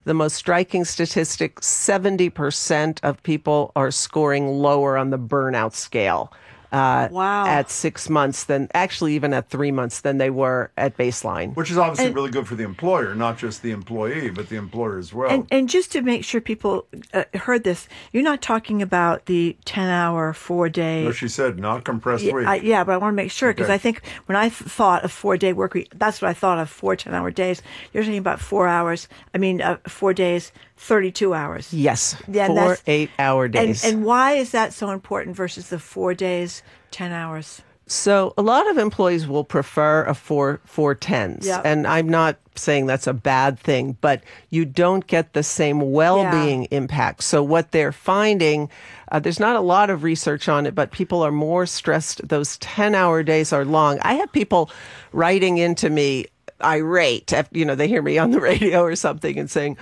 The most striking statistic, 70% of people are scoring lower on the burnout scale. Wow. At 6 months than actually even at 3 months than they were at baseline. Which is obviously really good for the employer, not just the employee, but the employer as well. And just to make sure people heard this, you're not talking about the 10-hour, 4-day. No, she said not compressed week. Yeah, but I want to make sure because I think when I thought of 4-day work week, that's what I thought of, 4 10-hour days. You're talking about 4 days, 32 hours. Yes, Yeah, 4 8-hour days. And why is that so important versus the 4 days, 10 hours? So a lot of employees will prefer a 4-10s. Yep. And I'm not saying that's a bad thing, but you don't get the same well-being impact. So what they're finding, there's not a lot of research on it, but people are more stressed. Those 10-hour days are long. I have people writing into me irate, they hear me on the radio or something and saying,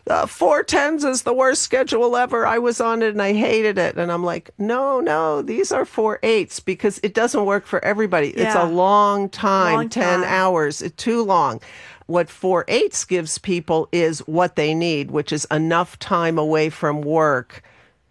4-10s is the worst schedule ever. I was on it and I hated it. And I'm like, no, these are 4-8s because it doesn't work for everybody. Yeah. It's a long time, Long 10 time. hours, it's too long. What 4-8s gives people is what they need, which is enough time away from work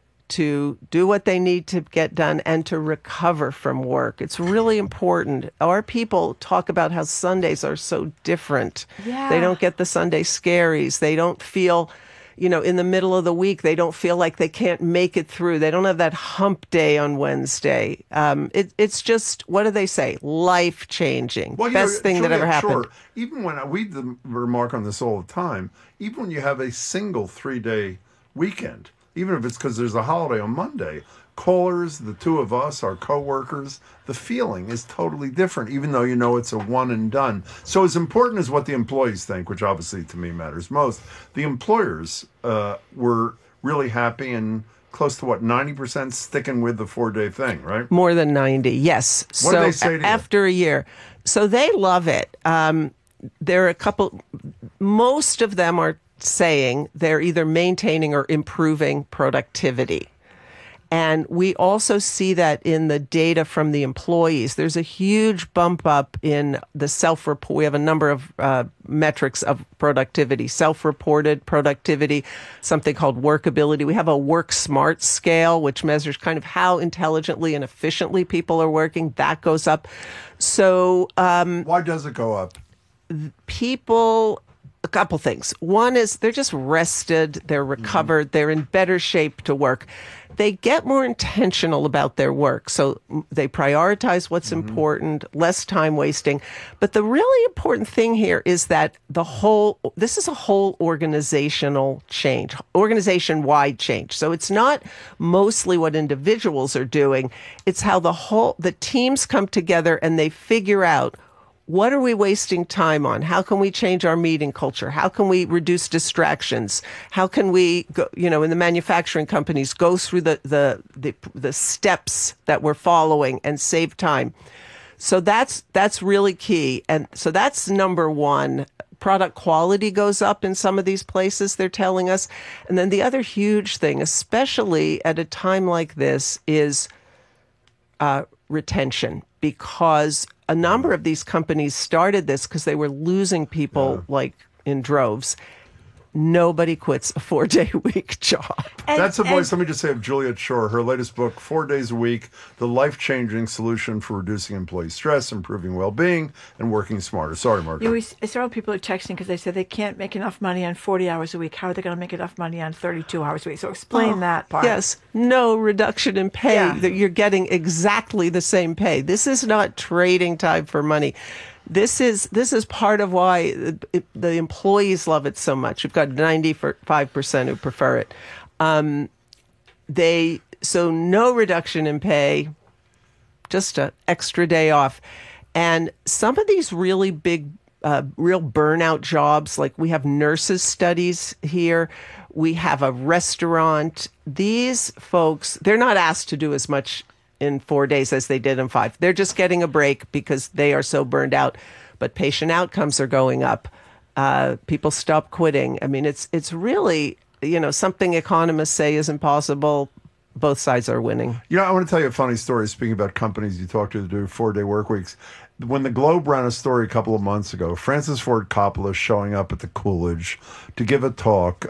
to do what they need to get done and to recover from work. It's really important. Our people talk about how Sundays are so different. Yeah. They don't get the Sunday scaries. They don't feel, in the middle of the week, they don't feel like they can't make it through. They don't have that hump day on Wednesday. It's just, what do they say? Life-changing. Well, Best thing that ever happened. Sure. Even when we remark on this all the time, even when you have a single 3-day weekend, even if it's because there's a holiday on Monday, callers, the two of us, our coworkers, the feeling is totally different, even though it's a one and done. So as important as what the employees think, which obviously to me matters most, the employers were really happy and close to 90% sticking with the 4-day thing, right? More than 90, yes. What do they say to you? After a year. So they love it. There are a couple, most of them are saying they're either maintaining or improving productivity. And we also see that in the data from the employees. There's a huge bump up in the self-report. We have a number of metrics of productivity, self-reported productivity, something called workability. We have a Work Smart scale, which measures kind of how intelligently and efficiently people are working. That goes up. So why does it go up? A couple things. One is they're just rested, they're recovered, they're in better shape to work. They get more intentional about their work. So they prioritize what's important, less time wasting. But the really important thing here is that this is a whole organizational change, organization-wide change. So it's not mostly what individuals are doing. It's how the teams come together and they figure out, what are we wasting time on? How can we change our meeting culture? How can we reduce distractions? How can we go, in the manufacturing companies, go through the steps that we're following and save time? So that's really key. And so that's number one. Product quality goes up in some of these places, they're telling us. And then the other huge thing, especially at a time like this, is retention, because a number of these companies started this because they were losing people like in droves. Nobody quits a 4-day week job. That's the voice, let me just say, of Juliet Schor. Her latest book, 4 Days a Week, The Life-Changing Solution for Reducing Employee Stress, Improving Well-Being, and Working Smarter. Sorry, Margaret. Several people are texting because they said they can't make enough money on 40 hours a week. How are they going to make enough money on 32 hours a week? So explain that part. Yes, no reduction in pay. Yeah. That you're getting exactly the same pay. This is not trading time for money. This is part of why the employees love it so much. We've got 95% who prefer it. So no reduction in pay, just an extra day off. And some of these really big, real burnout jobs, like we have nurses studies here, we have a restaurant. These folks, they're not asked to do as much in 4 days as they did in 5. They're just getting a break because they are so burned out. But patient outcomes are going up. People stop quitting. I mean, it's really, something economists say is impossible. Both sides are winning. I want to tell you a funny story, speaking about companies you talk to that do 4-day work weeks. when the Globe ran a story a couple of months ago, Francis Ford Coppola showing up at the Coolidge to give a talk